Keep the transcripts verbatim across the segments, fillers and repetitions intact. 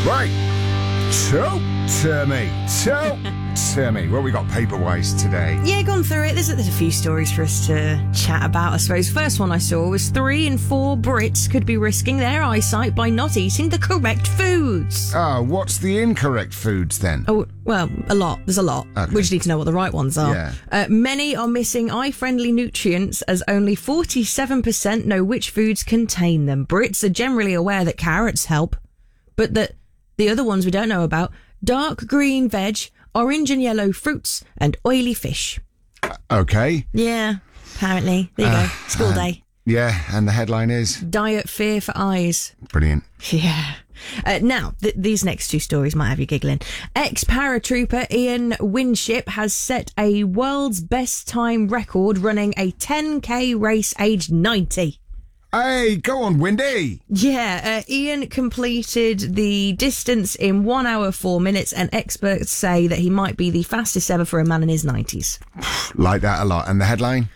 Right. Talk to me. Talk to me. What we got paper-wise today? Yeah, gone through it. There's a, there's a few stories for us to chat about, I suppose. First one I saw was three in four Brits could be risking their eyesight by not eating the correct foods. Oh, what's the incorrect foods then? Oh, well, a lot. There's a lot. Okay. We just need to know what the right ones are. Yeah. Uh, many are missing eye-friendly nutrients as only forty-seven percent know which foods contain them. Brits are generally aware that carrots help, but that the other ones we don't know about: dark green veg, orange and yellow fruits, and oily fish. Okay. Yeah, apparently. There you Uh, go. School uh, day. Yeah, and the headline is? Diet fear for eyes. Brilliant. Yeah. Uh, now, th- these next two stories might have you giggling. Ex-paratrooper Ian Winship has set a world's best time record running a ten K race aged ninety. Hey, go on, Windy. Yeah, uh, Ian completed the distance in one hour, four minutes, and experts say that he might be the fastest ever for a man in his nineties. Like that a lot. And the headline?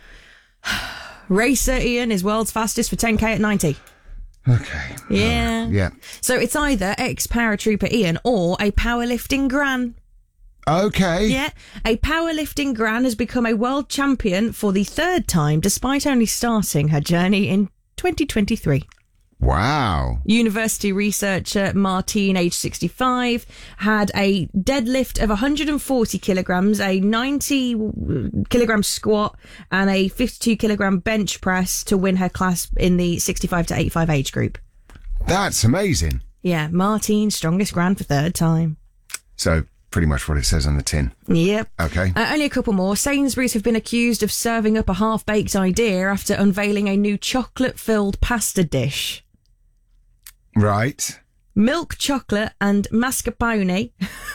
Racer Ian is world's fastest for ten K at ninety. Okay. Yeah. Uh, yeah. So it's either ex-paratrooper Ian or a powerlifting gran. Okay. Yeah. A powerlifting gran has become a world champion for the third time, despite only starting her journey in twenty twenty-three. Wow. University researcher Martine, age sixty-five, had a deadlift of one hundred forty kilograms, a ninety kilogram squat, and a fifty-two kilogram bench press to win her class in the sixty-five to eighty-five age group. That's amazing. Yeah, Martine, strongest gran for third time. So, pretty much what it says on the tin. Yep. Okay. Uh, only a couple more. Sainsbury's have been accused of serving up a half-baked idea after unveiling a new chocolate-filled pasta dish. Right. Milk chocolate and mascarpone.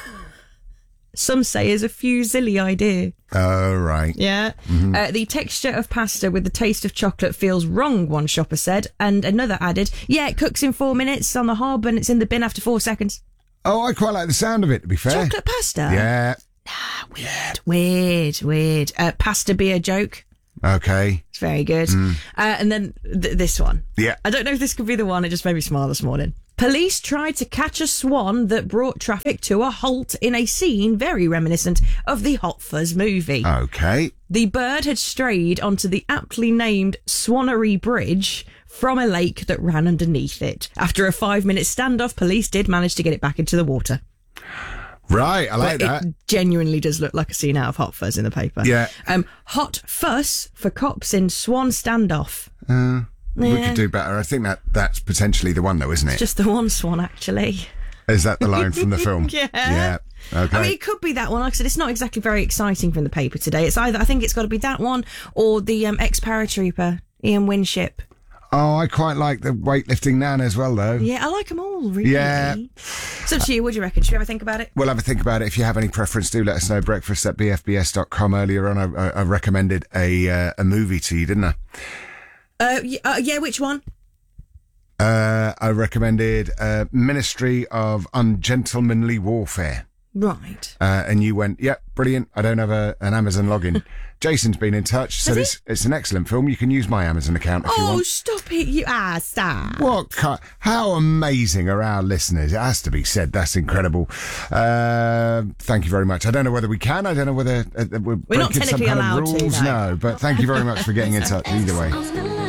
Some say is a fusilli idea. Oh, right. Yeah. Mm-hmm. Uh, the texture of pasta with the taste of chocolate feels wrong, one shopper said. And another added, yeah, it cooks in four minutes on the hob and it's in the bin after four seconds. Oh, I quite like the sound of it, to be fair. Chocolate pasta? Yeah. Ah, weird, weird, weird. Uh, pasta beer joke. Okay. It's very good. Mm. Uh, and then th- this one. Yeah. I don't know if this could be the one. It just made me smile this morning. Police tried to catch a swan that brought traffic to a halt in a scene very reminiscent of the Hot Fuzz movie. Okay. The bird had strayed onto the aptly named Swannery Bridge from a lake that ran underneath it. After a five-minute standoff, police did manage to get it back into the water. Right, I like But that. It genuinely does look like a scene out of Hot Fuzz in the paper. Yeah. Um, Hot Fuss for cops in Swan standoff. Uh, We Yeah. could do better. I think that that's potentially the one, though, isn't it? Just the one swan, actually. Is that the line from the film? Yeah. Yeah. Okay. I mean, it could be that one. Like I said, it's not exactly very exciting from the paper today. It's either, I think it's got to be that one or the um, ex-paratrooper, Ian Winship. Oh, I quite like the weightlifting nan as well, though. Yeah, I like them all, really. Yeah. It's up to you. What do you reckon? Should we ever think about it? We'll have a think about it. If you have any preference, do let us know. Breakfast at b f b s dot com. Earlier on, I, I recommended a uh, a movie to you, didn't I? Uh, yeah, uh, yeah, which one? Uh, I recommended uh, Ministry of Ungentlemanly Warfare. Right. Uh, and you went, yep, brilliant. I don't have a, an Amazon login. Jason's been in touch, so Has he? this it's an excellent film. You can use my Amazon account if you Oh, want. stop it, you ah, stop. What? ki- How amazing are our listeners? It has to be said. That's incredible. Uh, thank you very much. I don't know whether we can. I don't know whether uh, we're, We're not breaking some technically kind of allowed to, rules. no. No, but thank you very much for getting in touch either way.